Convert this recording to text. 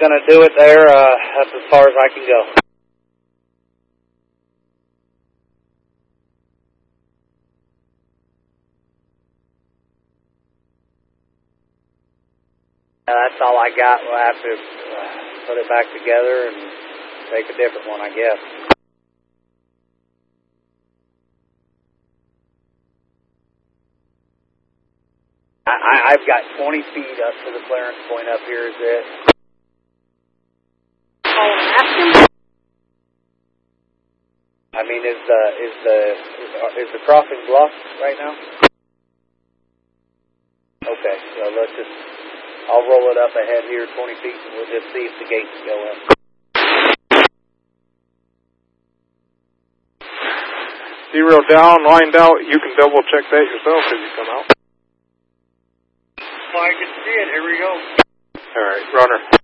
going to do it there. That's as far as I can go. That's all I got. We'll have to put it back together and take a different one, I guess. I've got 20 feet up to the clearance point up here. Is it? I mean, is the crossing blocked right now? Okay, so let's just. I'll roll it up ahead here 20 feet, and we'll just see if the gates go up. 0 down, lined out. You can double check that yourself as you come out. Well, I can see it. Here we go. All right, runner.